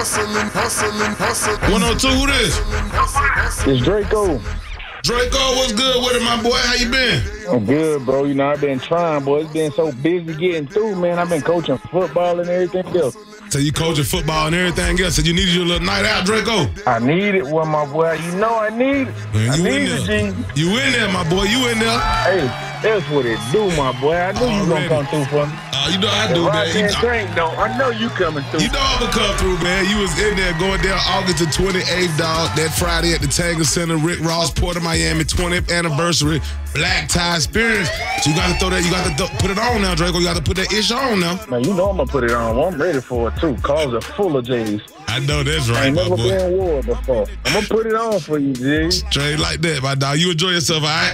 102, who this? It's Draco. Draco, what's good with it, my boy? How you been? I'm good, bro. You know, I've been trying, boy. It's been so busy getting through, man. I've been coaching football and everything else. So you coaching football and everything else, so you needed your little night out, Draco? I need it, well, my boy. You know I need it. Man, I you need in it, there. G. You in there, my boy. You in there. Hey, that's what it do, my boy. I knew you gonna come through for me. You know I do, man. I know you coming through. You know I'm gonna come through, man. You was in there going down August the 28th, dog. That Friday at the Tanger Center, Rick Ross, Port of Miami, 20th anniversary, Black Tie Experience. So you got to throw that. You got to put it on now, Draco. You got to put that ish on now. Man, you know I'm gonna put it on. I'm ready for it too. Cars are full of J's. I know that's right, I ain't my never boy. been in war before. I'm gonna put it on for you, G. Straight like that, my dog. You enjoy yourself, all right?